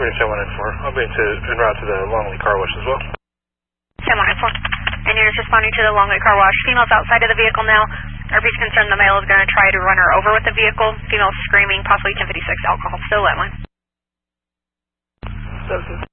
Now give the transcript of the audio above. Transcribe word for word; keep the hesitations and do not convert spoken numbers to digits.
British seven one nine four. I'll be into, en route to the Longley Car Wash as well. seven one nine four. And you're responding to the Longley Car Wash. Female's outside of the vehicle now. R P's concerned the male is going to try to run her over with the vehicle. Female screaming, possibly ten fifty-six alcohol. Still at one. Services.